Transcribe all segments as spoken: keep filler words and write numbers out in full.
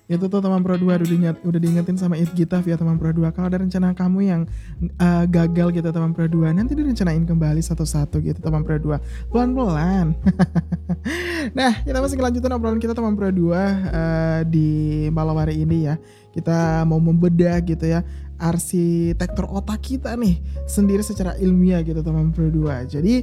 Itu tuh teman Pro dua udah diingat udah diingetin sama It Gitaf ya teman Pro dua. Kalau ada rencana kamu yang uh, gagal gitu teman Pro dua, nanti direncanain kembali satu-satu gitu teman Pro dua. Pelan-pelan. Nah, kita masih lanjutin obrolan kita teman Pro dua uh, di malam hari ini ya. Kita mau membedah gitu ya arsitektur otak kita nih sendiri secara ilmiah gitu teman Pro dua. Jadi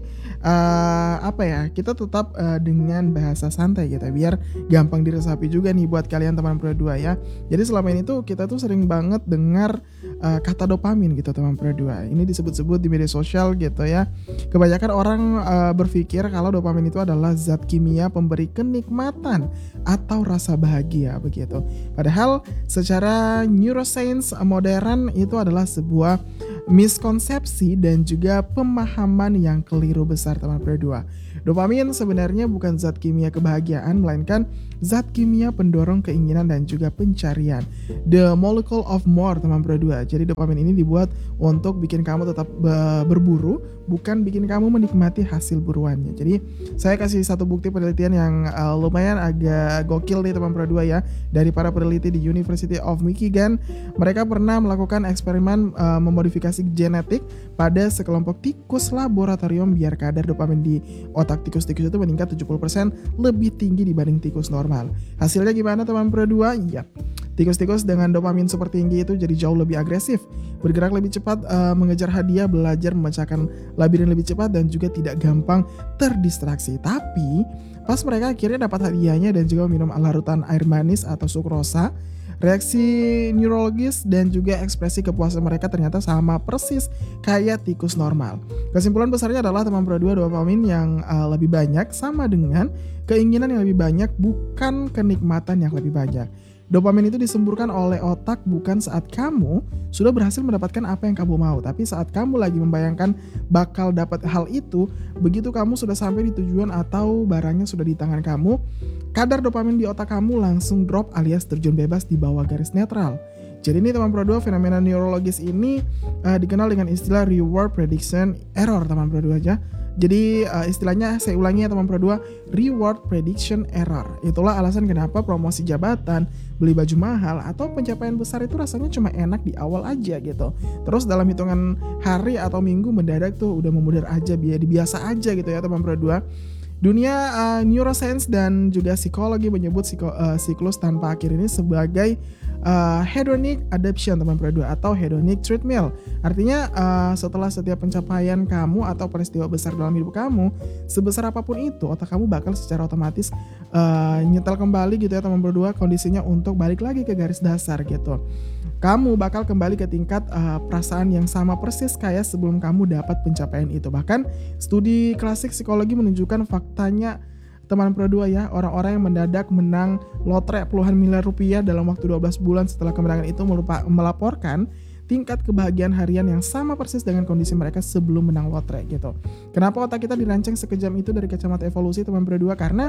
uh, apa ya, kita tetap uh, dengan bahasa santai gitu biar gampang diresapi juga nih buat kalian teman Pro dua ya. Jadi selama ini tuh kita tuh sering banget dengar uh, kata dopamin gitu teman Pro dua. Ini disebut-sebut di media sosial gitu ya. Kebanyakan orang uh, berpikir kalau dopamin itu adalah zat kimia pemberi kenikmatan atau rasa bahagia begitu. Padahal secara neuroscience modern itu adalah sebuah miskonsepsi dan juga pemahaman yang keliru besar teman Pro dua. Dopamin sebenarnya bukan zat kimia kebahagiaan, melainkan zat kimia pendorong keinginan dan juga pencarian. The molecule of more teman Pro dua. Jadi dopamin ini dibuat untuk bikin kamu tetap berburu, bukan bikin kamu menikmati hasil buruannya. Jadi saya kasih satu bukti penelitian yang uh, lumayan agak gokil nih teman Pro dua ya, dari para peneliti di University of Michigan. Mereka pernah melakukan eksperimen uh, memodifikasi genetik pada sekelompok tikus laboratorium biar kadar dopamin di otak tikus-tikus itu meningkat tujuh puluh persen lebih tinggi dibanding tikus normal. Hasilnya gimana teman Pro dua? Yap. Tikus-tikus dengan dopamin super tinggi itu jadi jauh lebih agresif, bergerak lebih cepat, uh, mengejar hadiah, belajar memecahkan labirin lebih cepat, dan juga tidak gampang terdistraksi. Tapi pas mereka akhirnya dapat hadiahnya dan juga minum larutan air manis atau sukrosa, reaksi neurologis dan juga ekspresi kepuasan mereka ternyata sama persis kayak tikus normal. Kesimpulan besarnya adalah teman Pro dua, dopamin yang uh, lebih banyak sama dengan keinginan yang lebih banyak, bukan kenikmatan yang lebih banyak. Dopamin itu disemburkan oleh otak bukan saat kamu sudah berhasil mendapatkan apa yang kamu mau, tapi saat kamu lagi membayangkan bakal dapat hal itu. Begitu kamu sudah sampai di tujuan atau barangnya sudah di tangan kamu, kadar dopamin di otak kamu langsung drop alias terjun bebas di bawah garis netral. Jadi ini teman Pro dua, fenomena neurologis ini uh, dikenal dengan istilah reward prediction error teman Pro dua aja. Jadi uh, istilahnya saya ulangi ya teman Pro dua, reward prediction error. Itulah alasan kenapa promosi jabatan, beli baju mahal, atau pencapaian besar itu rasanya cuma enak di awal aja gitu. Terus dalam hitungan hari atau minggu mendadak tuh udah memudar aja, biar biasa aja gitu ya teman Pro dua. Dunia uh, neuroscience dan juga psikologi menyebut psiko, uh, siklus tanpa akhir ini sebagai uh, hedonic adaptation teman Pro dua atau hedonic treadmill. Artinya uh, setelah setiap pencapaian kamu atau peristiwa besar dalam hidup kamu, sebesar apapun itu, otak kamu bakal secara otomatis uh, nyetel kembali gitu ya teman Pro dua, kondisinya untuk balik lagi ke garis dasar gitu. Kamu bakal kembali ke tingkat uh, perasaan yang sama persis kayak sebelum kamu dapat pencapaian itu. Bahkan studi klasik psikologi menunjukkan faktanya teman Pro dua ya, orang-orang yang mendadak menang lotre puluhan miliar rupiah dalam waktu dua belas bulan setelah kemenangan itu melupa, melaporkan tingkat kebahagiaan harian yang sama persis dengan kondisi mereka sebelum menang lotre gitu. Kenapa otak kita dirancang sekejam itu dari kacamata evolusi teman Pro dua? Karena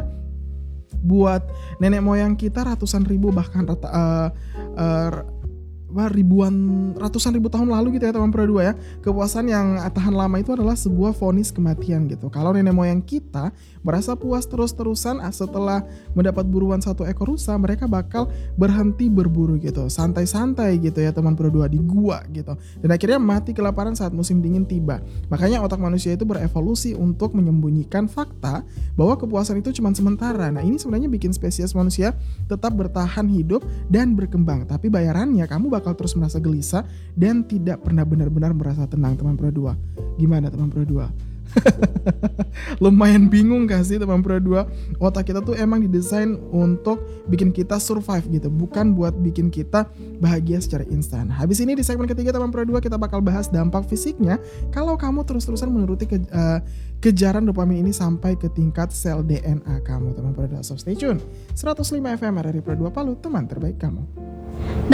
buat nenek moyang kita ratusan ribu bahkan rata, uh, uh, ribuan ratusan ribu tahun lalu gitu ya teman Pro dua ya, kepuasan yang tahan lama itu adalah sebuah vonis kematian gitu. Kalau nenek moyang kita merasa puas terus-terusan setelah mendapat buruan satu ekor rusa, mereka bakal berhenti berburu gitu, santai-santai gitu ya teman Pro dua di gua gitu, dan akhirnya mati kelaparan saat musim dingin tiba. Makanya otak manusia itu berevolusi untuk menyembunyikan fakta bahwa kepuasan itu cuma sementara. Nah ini sebenarnya bikin spesies manusia tetap bertahan hidup dan berkembang, tapi bayarannya kamu bakal terus merasa gelisah dan tidak pernah benar-benar merasa tenang teman Pro dua. Gimana teman Pro dua? Lumayan bingung gak sih teman Pro dua? Otak kita tuh emang didesain untuk bikin kita survive gitu, bukan buat bikin kita bahagia secara instan. Habis ini di segmen ketiga teman Pro dua kita bakal bahas dampak fisiknya kalau kamu terus-terusan menuruti ke, uh, kejaran dopamin ini sampai ke tingkat sel D N A kamu teman Pro dua. So stay tune. seratus lima F M R R I Pro dua Palu, teman terbaik kamu.